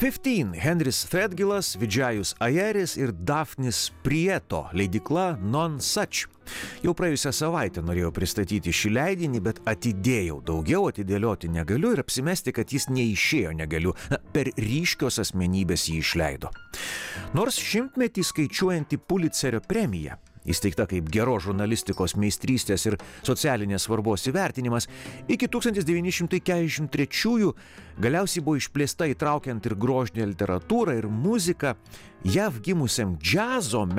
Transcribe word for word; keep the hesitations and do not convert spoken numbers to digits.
Fifteen, Henris Threadgillas, Vidžajus Ajeris ir Daphnis Prieto, leidykla Non Such. Jau praėjusią savaitę norėjau pristatyti šį leidinį, bet atidėjau. Daugiau atidėlioti negaliu ir apsimesti, kad jis neišėjo negaliu. Na, per ryškios asmenybės jį išleido. Nors šimtmetį skaičiuojanti Pulitzerio premija, įsteigta kaip geros žurnalistikos meistrystės ir socialinės svarbos įvertinimas, iki tūkstantis devyni šimtai keturiasdešimt trečiųjų galiausiai buvo išplėsta įtraukiant ir grožinę literatūrą ir muziką, jav gimusiam džiazo